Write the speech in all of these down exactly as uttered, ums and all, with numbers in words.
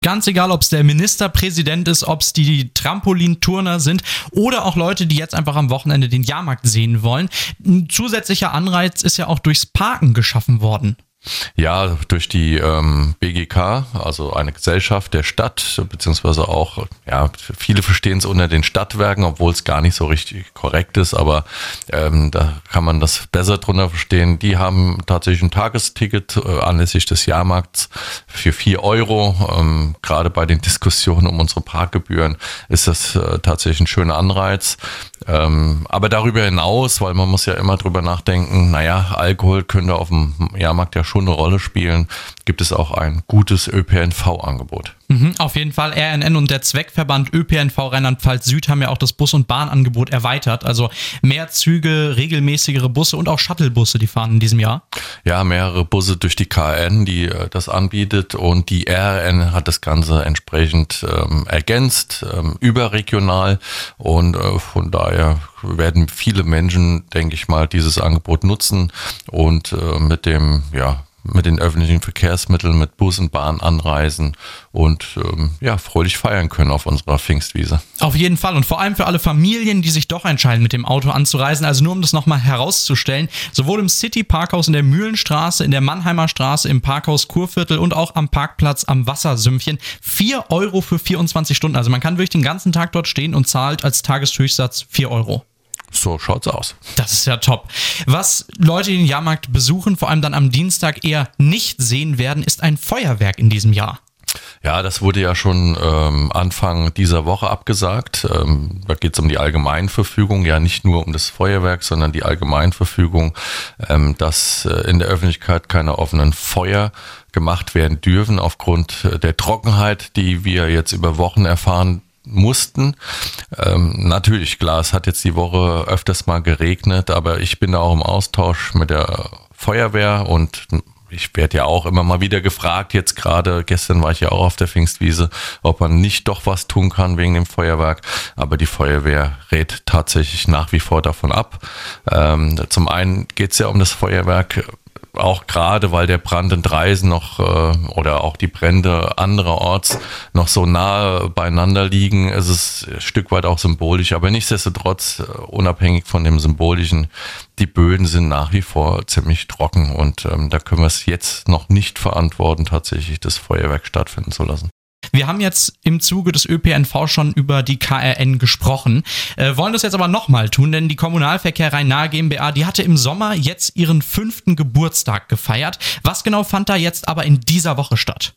Ganz egal, ob es der Ministerpräsident ist, ob es die Trampolinturner sind oder auch Leute, die jetzt einfach am Wochenende den Jahrmarkt sehen wollen. Ein zusätzlicher Anreiz ist ja auch durchs Parken geschaffen worden. Ja, durch die ähm, B G K, also eine Gesellschaft der Stadt, beziehungsweise auch, ja, viele verstehen es unter den Stadtwerken, obwohl es gar nicht so richtig korrekt ist, aber ähm, da kann man das besser drunter verstehen. Die haben tatsächlich ein Tagesticket äh, anlässlich des Jahrmarkts für vier Euro. Ähm, gerade bei den Diskussionen um unsere Parkgebühren ist das äh, tatsächlich ein schöner Anreiz. Ähm, aber darüber hinaus, weil man muss ja immer drüber nachdenken, naja, Alkohol könnte auf dem Jahrmarkt ja schon eine Rolle spielen, gibt es auch ein gutes Ö P N V-Angebot. Mhm, auf jeden Fall. R N N und der Zweckverband Ö P N V Rheinland-Pfalz Süd haben ja auch das Bus- und Bahnangebot erweitert. Also mehr Züge, regelmäßigere Busse und auch Shuttlebusse, die fahren in diesem Jahr. Ja, mehrere Busse durch die K N, die äh, das anbietet, und die R N N hat das Ganze entsprechend ähm, ergänzt, ähm, überregional, und äh, von daher werden viele Menschen, denke ich mal, dieses Angebot nutzen und äh, mit dem, ja, mit den öffentlichen Verkehrsmitteln, mit Bus und Bahn anreisen und ähm, ja, fröhlich feiern können auf unserer Pfingstwiese. Auf jeden Fall, und vor allem für alle Familien, die sich doch entscheiden, mit dem Auto anzureisen. Also nur um das nochmal herauszustellen, sowohl im City-Parkhaus in der Mühlenstraße, in der Mannheimer Straße, im Parkhaus Kurviertel und auch am Parkplatz am Wassersümpfchen. vier Euro für vierundzwanzig Stunden. Also man kann wirklich den ganzen Tag dort stehen und zahlt als Tageshöchstsatz vier Euro. So schaut's aus. Das ist ja top. Was Leute, die den Jahrmarkt besuchen, vor allem dann am Dienstag eher nicht sehen werden, ist ein Feuerwerk in diesem Jahr. Ja, das wurde ja schon ähm, Anfang dieser Woche abgesagt. Ähm, da geht es um die Allgemeinverfügung, ja nicht nur um das Feuerwerk, sondern die Allgemeinverfügung, ähm, dass äh, in der Öffentlichkeit keine offenen Feuer gemacht werden dürfen aufgrund der Trockenheit, die wir jetzt über Wochen erfahren mussten. Ähm, natürlich, klar, es hat jetzt die Woche öfters mal geregnet, aber ich bin da auch im Austausch mit der Feuerwehr und ich werde ja auch immer mal wieder gefragt, jetzt gerade, gestern war ich ja auch auf der Pfingstwiese, ob man nicht doch was tun kann wegen dem Feuerwerk, aber die Feuerwehr rät tatsächlich nach wie vor davon ab. Ähm, zum einen geht es ja um das Feuerwerk, auch gerade, weil der Brand in Dreisen noch äh, oder auch die Brände andererorts noch so nahe beieinander liegen, ist es ein Stück weit auch symbolisch, aber nichtsdestotrotz, äh, unabhängig von dem Symbolischen, die Böden sind nach wie vor ziemlich trocken und ähm, da können wir es jetzt noch nicht verantworten, tatsächlich das Feuerwerk stattfinden zu lassen. Wir haben jetzt im Zuge des Ö P N V schon über die K R N gesprochen, äh, wollen das jetzt aber nochmal tun, denn die Kommunalverkehr Rhein-Nahe GmbH, die hatte im Sommer jetzt ihren fünften Geburtstag gefeiert. Was genau fand da jetzt aber in dieser Woche statt?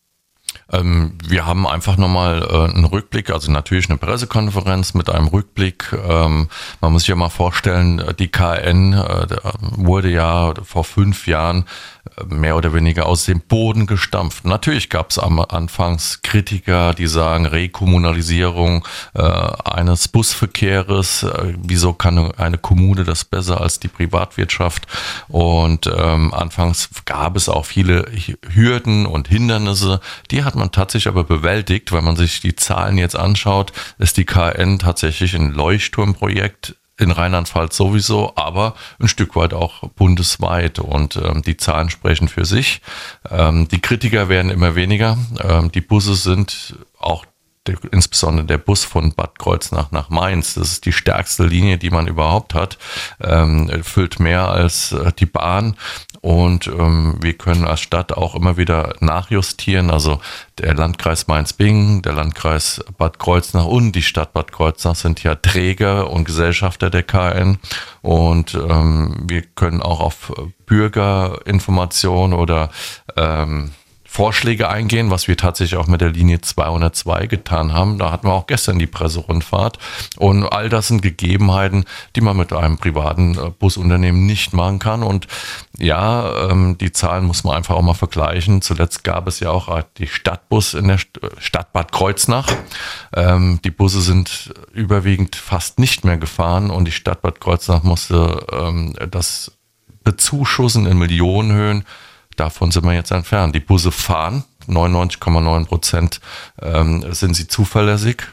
Ähm, wir haben einfach nochmal äh, einen Rückblick, also natürlich eine Pressekonferenz mit einem Rückblick. Ähm, man muss sich ja mal vorstellen, die K N äh, wurde ja vor fünf Jahren mehr oder weniger aus dem Boden gestampft. Natürlich gab es am Anfangs Kritiker, die sagen, Rekommunalisierung äh, eines Busverkehrs, äh, wieso kann eine Kommune das besser als die Privatwirtschaft? Und ähm, anfangs gab es auch viele Hürden und Hindernisse, die hat man tatsächlich aber bewältigt. Wenn man sich die Zahlen jetzt anschaut, ist die K N tatsächlich ein Leuchtturmprojekt, in Rheinland-Pfalz sowieso, aber ein Stück weit auch bundesweit, und ähm, die Zahlen sprechen für sich. Ähm, die Kritiker werden immer weniger. Ähm, die Busse sind auch der, insbesondere der Bus von Bad Kreuznach nach Mainz, das ist die stärkste Linie, die man überhaupt hat, ähm, füllt mehr als äh, die Bahn, und ähm, wir können als Stadt auch immer wieder nachjustieren, also der Landkreis Mainz-Bingen, der Landkreis Bad Kreuznach und die Stadt Bad Kreuznach sind ja Träger und Gesellschafter der K N, und ähm, wir können auch auf Bürgerinformation oder ähm, Vorschläge eingehen, was wir tatsächlich auch mit der Linie zweihundertzwei getan haben. Da hatten wir auch gestern die Presserundfahrt, und all das sind Gegebenheiten, die man mit einem privaten Busunternehmen nicht machen kann. Und ja, ähm, die Zahlen muss man einfach auch mal vergleichen. Zuletzt gab es ja auch die Stadtbus in der Stadt Bad Kreuznach. Ähm, die Busse sind überwiegend fast nicht mehr gefahren, und die Stadt Bad Kreuznach musste ähm, das bezuschussen in Millionenhöhen. Davon sind wir jetzt entfernt. Die Busse fahren, neunundneunzig Komma neun Prozent ähm, sind sie zuverlässig,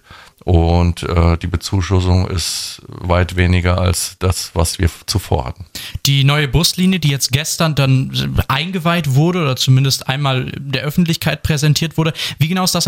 und äh, die Bezuschussung ist weit weniger als das, was wir zuvor hatten. Die neue Buslinie, die jetzt gestern dann eingeweiht wurde oder zumindest einmal der Öffentlichkeit präsentiert wurde, wie genau ist das